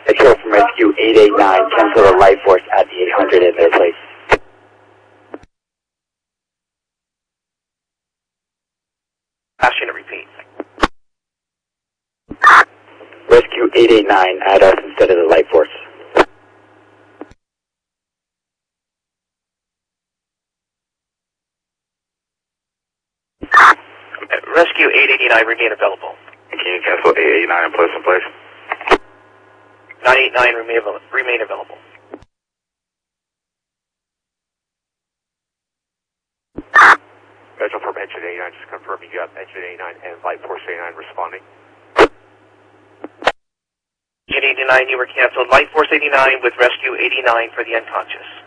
Echo from Rescue 889, cancel the life force at the 800 in their place. Last unit, repeat. Rescue 889, add us instead of the life force. Rescue 889, remain available. Can you cancel 889 and place in place? 989, remain available. Special from engine 89, just confirming you have engine 89 and light force 89 responding. Engine 89, you were canceled. Light force 89 with rescue 89 for the unconscious.